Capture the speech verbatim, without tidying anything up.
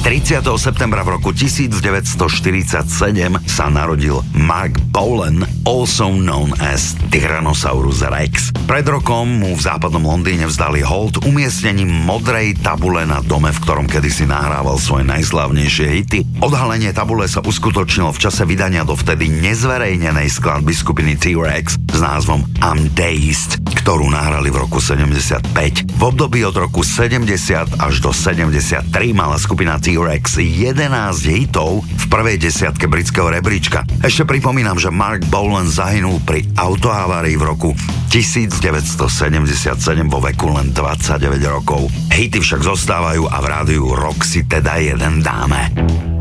tridsiateho septembra v roku devätnásťstoštyridsaťsedem sa narodil Mark Bolan, also known as Tyrannosaurus Rex. Pred rokom mu v západnom Londýne vzdali hold umiestnením modrej tabule na dome, v ktorom kedysi nahrával svoje najslávnejšie hity. Odhalenie tabule sa uskutočnilo v čase vydania dovtedy nezverejnenej skladby skupiny T-Rex s názvom I'm Dazed, ktorú nahrali v roku sedemdesiatpäť. V období od roku sedemdesiat až do sedemdesiattri mala skupina T-Rex jedenásť hitov v prvej desiatke britského rebríčka. Ešte pripomínam, že Mark Bolan zahynul pri autohavárii v roku devätnásťstosedemdesiatsedem vo veku len dvadsaťdeväť rokov. Hity však zostávajú a v rádiu Rock si teda jeden dáme.